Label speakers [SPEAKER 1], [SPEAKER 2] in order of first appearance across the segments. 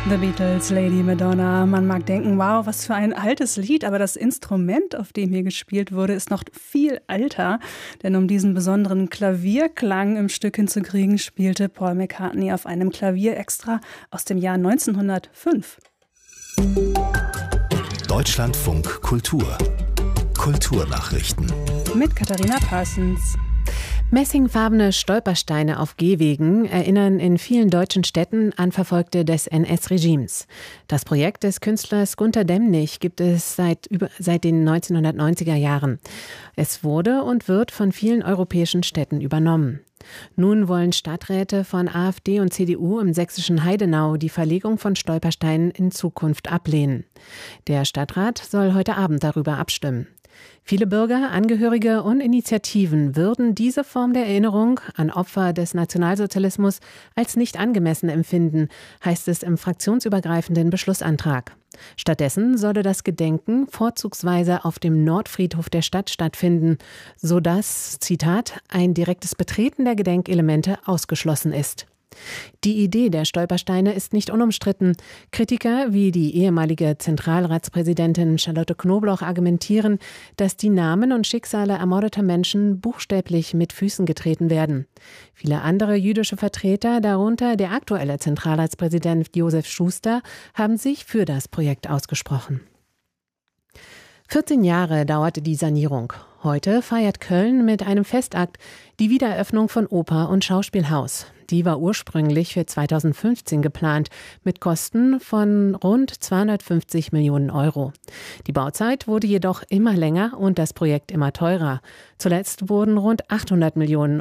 [SPEAKER 1] The Beatles, Lady Madonna. Man mag denken, wow, was für ein altes Lied, aber das Instrument, auf dem hier gespielt wurde, ist noch viel älter. Denn um diesen besonderen Klavierklang im Stück hinzukriegen, spielte Paul McCartney auf einem Klavier extra aus dem Jahr 1905.
[SPEAKER 2] Deutschlandfunk Kultur. Kulturnachrichten.
[SPEAKER 1] Mit Katharina Parsons.
[SPEAKER 3] Messingfarbene Stolpersteine auf Gehwegen erinnern in vielen deutschen Städten an Verfolgte des NS-Regimes. Das Projekt des Künstlers Gunter Demnig gibt es seit den 1990er Jahren. Es wurde und wird von vielen europäischen Städten übernommen. Nun wollen Stadträte von AfD und CDU im sächsischen Heidenau die Verlegung von Stolpersteinen in Zukunft ablehnen. Der Stadtrat soll heute Abend darüber abstimmen. Viele Bürger, Angehörige und Initiativen würden diese Form der Erinnerung an Opfer des Nationalsozialismus als nicht angemessen empfinden, heißt es im fraktionsübergreifenden Beschlussantrag. Stattdessen solle das Gedenken vorzugsweise auf dem Nordfriedhof der Stadt stattfinden, sodass, Zitat, ein direktes Betreten der Gedenkelemente ausgeschlossen ist. Die Idee der Stolpersteine ist nicht unumstritten. Kritiker wie die ehemalige Zentralratspräsidentin Charlotte Knobloch argumentieren, dass die Namen und Schicksale ermordeter Menschen buchstäblich mit Füßen getreten werden. Viele andere jüdische Vertreter, darunter der aktuelle Zentralratspräsident Josef Schuster, haben sich für das Projekt ausgesprochen. 14 Jahre dauerte die Sanierung. Heute feiert Köln mit einem Festakt die Wiedereröffnung von Oper und Schauspielhaus. Die war ursprünglich für 2015 geplant, mit Kosten von rund 250 Millionen Euro. Die Bauzeit wurde jedoch immer länger und das Projekt immer teurer. Zuletzt wurden rund 800 Millionen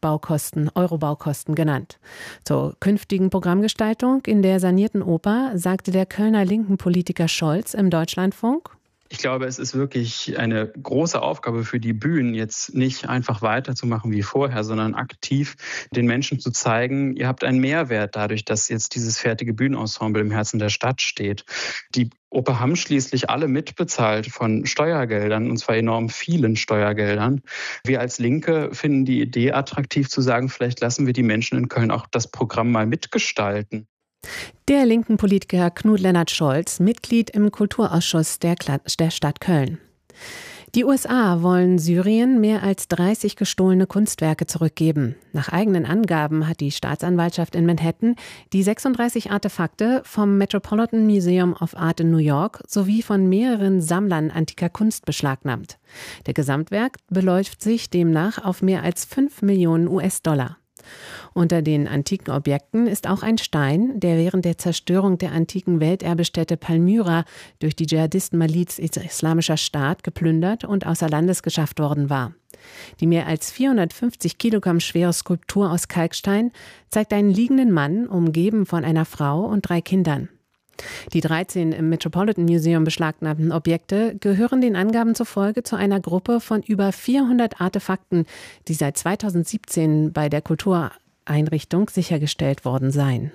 [SPEAKER 3] Euro Baukosten genannt. Zur künftigen Programmgestaltung in der sanierten Oper sagte der Kölner linken Politiker Scholz im Deutschlandfunk:
[SPEAKER 4] Ich glaube, es ist wirklich eine große Aufgabe für die Bühnen, jetzt nicht einfach weiterzumachen wie vorher, sondern aktiv den Menschen zu zeigen, ihr habt einen Mehrwert dadurch, dass jetzt dieses fertige Bühnenensemble im Herzen der Stadt steht. Die Oper haben schließlich alle mitbezahlt von Steuergeldern, und zwar enorm vielen Steuergeldern. Wir als Linke finden die Idee attraktiv zu sagen, vielleicht lassen wir die Menschen in Köln auch das Programm mal mitgestalten.
[SPEAKER 3] Der linken Politiker Knut Lennart Scholz, Mitglied im Kulturausschuss der Stadt Köln. Die USA wollen Syrien mehr als 30 gestohlene Kunstwerke zurückgeben. Nach eigenen Angaben hat die Staatsanwaltschaft in Manhattan die 36 Artefakte vom Metropolitan Museum of Art in New York sowie von mehreren Sammlern antiker Kunst beschlagnahmt. Der Gesamtwert beläuft sich demnach auf mehr als 5 Millionen US-Dollar. Unter den antiken Objekten ist auch ein Stein, der während der Zerstörung der antiken Welterbestätte Palmyra durch die Dschihadisten-Miliz Islamischer Staat geplündert und außer Landes geschafft worden war. Die mehr als 450 Kilogramm schwere Skulptur aus Kalkstein zeigt einen liegenden Mann, umgeben von einer Frau und 3 Kindern. Die 13 im Metropolitan Museum beschlagnahmten Objekte gehören den Angaben zufolge zu einer Gruppe von über 400 Artefakten, die seit 2017 bei der Kultureinrichtung sichergestellt worden seien.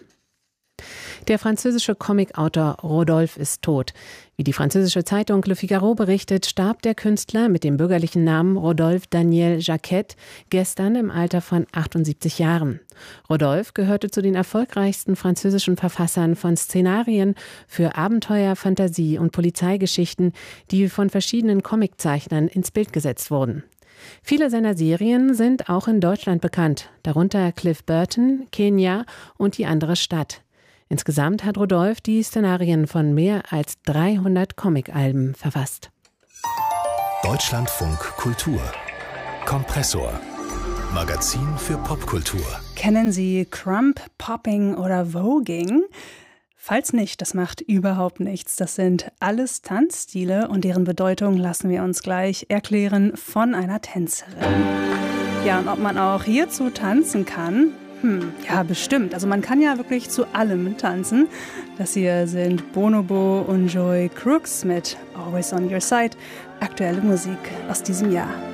[SPEAKER 3] Der französische Comicautor Rodolphe ist tot. Wie die französische Zeitung Le Figaro berichtet, starb der Künstler mit dem bürgerlichen Namen Rodolphe Daniel Jacquet gestern im Alter von 78 Jahren. Rodolphe gehörte zu den erfolgreichsten französischen Verfassern von Szenarien für Abenteuer, Fantasie und Polizeigeschichten, die von verschiedenen Comiczeichnern ins Bild gesetzt wurden. Viele seiner Serien sind auch in Deutschland bekannt, darunter Cliff Burton, Kenia und Die andere Stadt. Insgesamt hat Rodolphe die Szenarien von mehr als 300 Comic-Alben verfasst.
[SPEAKER 2] Deutschlandfunk Kultur. Kompressor. Magazin für Popkultur.
[SPEAKER 1] Kennen Sie Crump, Popping oder Voging? Falls nicht, das macht überhaupt nichts. Das sind alles Tanzstile und deren Bedeutung lassen wir uns gleich erklären von einer Tänzerin. Ja, und ob man auch hierzu tanzen kann? Ja, bestimmt. Also man kann ja wirklich zu allem tanzen. Das hier sind Bonobo und Joy Crooks mit Always on Your Side. Aktuelle Musik aus diesem Jahr.